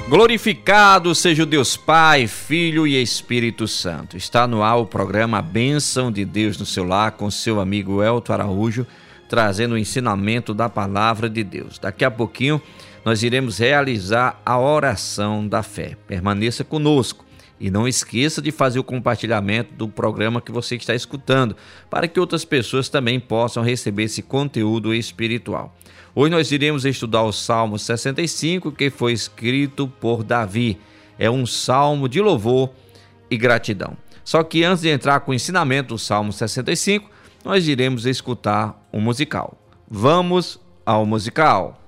Glorificado seja o Deus Pai, Filho e Espírito Santo. Está no ar o programa A Bênção de Deus no seu lar com seu amigo Elton Araújo, trazendo o ensinamento da Palavra de Deus. Daqui a pouquinho nós iremos realizar a oração da fé. Permaneça conosco e não esqueça de fazer o compartilhamento do programa que você está escutando, para que outras pessoas também possam receber esse conteúdo espiritual. Hoje nós iremos estudar o Salmo 65, que foi escrito por Davi. É um salmo de louvor e gratidão. Só que antes de entrar com o ensinamento do Salmo 65, nós iremos escutar um musical. Vamos ao musical.